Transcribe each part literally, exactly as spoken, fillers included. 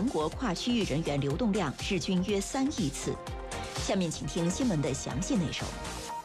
全国跨区域人员流动量日均约三亿次。下面请听新闻的详细内容。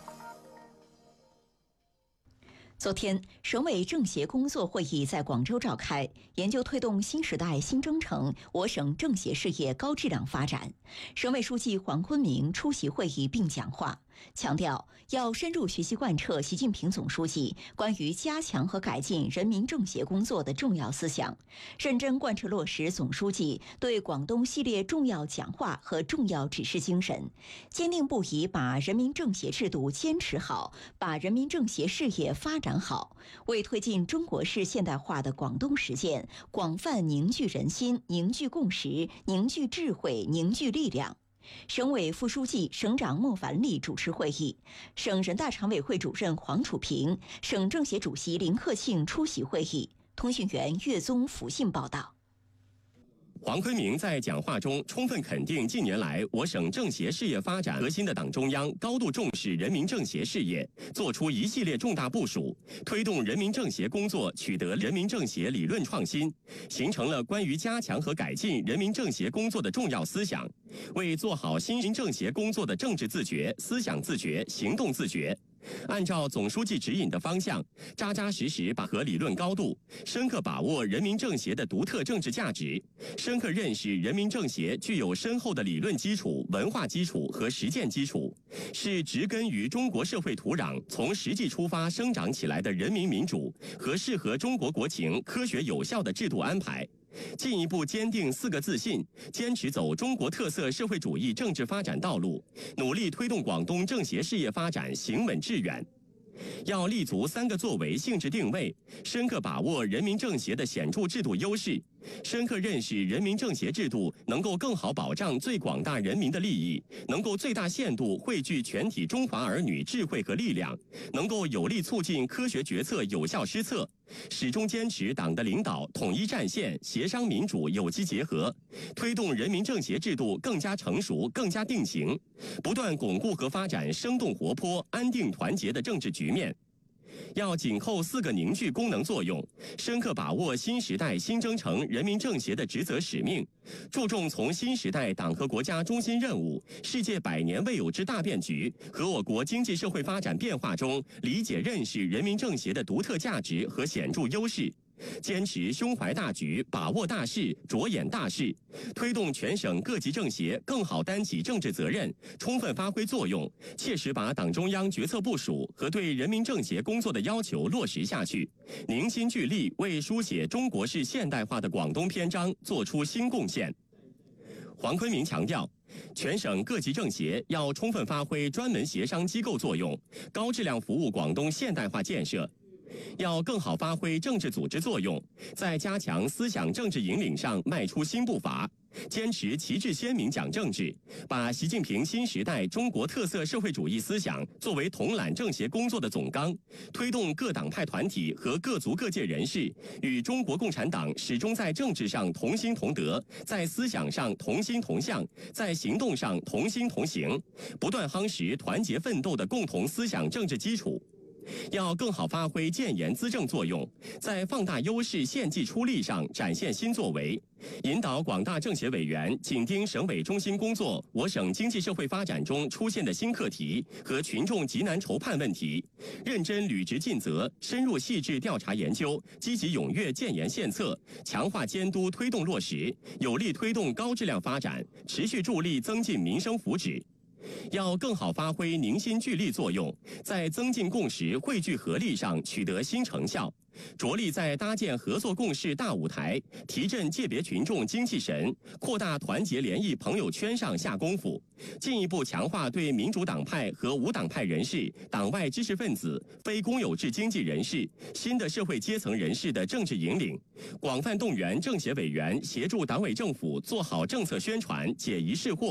昨天，省委政协工作会议在广州召开，研究推动新时代新征程我省政协事业高质量发展。省委书记黄坤明出席会议并讲话，强调要深入学习贯彻习近平总书记关于加强和改进人民政协工作的重要思想，认真贯彻落实总书记对广东系列重要讲话和重要指示精神，坚定不移把人民政协制度坚持好，把人民政协事业发展好，为推进中国式现代化的广东实践广泛凝聚人心、凝聚共识、凝聚智慧、凝聚力量。省委副书记、省长孟凡利主持会议，省人大常委会主任黄楚平、省政协主席林克庆出席会议。通讯员岳宗福信报道。 黄坤明在讲话中充分肯定近年来我省政协事业发展核心的党中央高度重视人民政协事业，作出一系列重大部署，推动人民政协工作取得人民政协理论创新，形成了关于加强和改进人民政协工作的重要思想，为做好新人政协工作的政治自觉、思想自觉、行动自觉，按照总书记指引的方向，扎扎实实把握理论高度，深刻把握人民政协的独特政治价值，深刻认识人民政协具有深厚的理论基础、文化基础和实践基础，是植根于中国社会土壤、从实际出发生长起来的人民民主和适合中国国情、科学有效的制度安排。进一步坚定四个自信，坚持走中国特色社会主义政治发展道路，努力推动广东政协事业发展行稳致远。要立足三个作为性质定位，深刻把握人民政协的显著制度优势，深刻认识人民政协制度能够更好保障最广大人民的利益，能够最大限度汇聚全体中华儿女智慧和力量，能够有力促进科学决策有效施策，始终坚持党的领导、统一战线、协商民主有机结合，推动人民政协制度更加成熟、更加定型，不断巩固和发展生动活泼、安定团结的政治局面。要紧扣四个凝聚功能作用，深刻把握新时代新征程人民政协的职责使命，注重从新时代党和国家中心任务、世界百年未有之大变局和我国经济社会发展变化中理解认识人民政协的独特价值和显著优势，坚持胸怀大局、把握大势、着眼大势，推动全省各级政协更好担起政治责任，充分发挥作用，切实把党中央决策部署和对人民政协工作的要求落实下去，凝心聚力为书写中国式现代化的广东篇章做出新贡献。黄坤明强调，全省各级政协要充分发挥专门协商机构作用，高质量服务广东现代化建设。要更好发挥政治组织作用，在加强思想政治引领上迈出新步伐，坚持旗帜鲜明讲政治，把习近平新时代中国特色社会主义思想作为统揽政协工作的总纲，推动各党派团体和各族各界人士与中国共产党始终在政治上同心同德，在思想上同心同向，在行动上同心同行，不断夯实团结奋斗的共同思想政治基础。要更好发挥建言资政作用，在放大优势献计出力上展现新作为，引导广大政协委员紧盯省委中心工作我省经济社会发展中出现的新课题和群众急难愁盼问题，认真履职尽责，深入细致调查研究，积极踊跃建言献策，强化监督推动落实，有力推动高质量发展，持续助力增进民生福祉。要更好发挥凝心聚力作用，在增进共识、汇聚合力上取得新成效，着力在搭建合作共识大舞台、提振界别群众精气神、扩大团结联谊朋友圈上下功夫，进一步强化对民主党派和无党派人士、党外知识分子、非公有制经济人士、新的社会阶层人士的政治引领，广泛动员政协委员协助党委政府做好政策宣传、解疑释惑。